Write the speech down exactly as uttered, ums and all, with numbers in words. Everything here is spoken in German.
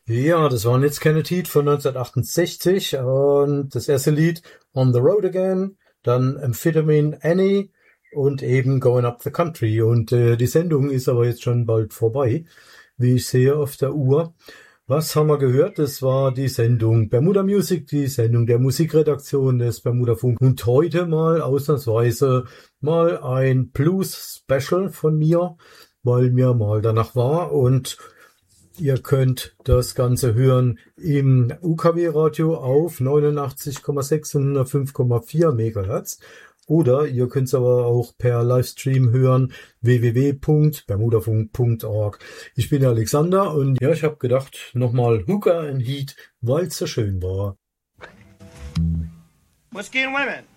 Ja, das waren jetzt keine Lied von neunzehnhundertachtundsechzig und das erste Lied On the Road Again, dann Amphetamine Annie und eben Going Up the Country. Und äh, die Sendung ist aber jetzt schon bald vorbei, wie ich sehe auf der Uhr. Was haben wir gehört? Das war die Sendung Bermuda Music, die Sendung der Musikredaktion des Bermuda Funk. Und heute mal ausnahmsweise mal ein Blues-Special von mir, weil mir mal danach war. Und ihr könnt das Ganze hören im U K W-Radio auf neunundachtzig Komma sechs und hundertfünf Komma vier Megahertz. Oder ihr könnt es aber auch per Livestream hören, w w w punkt bermudafunk punkt org. Ich bin der Alexander und ja, ich habe gedacht, nochmal Hooker and Heat, weil es so schön war. Whiskey and women.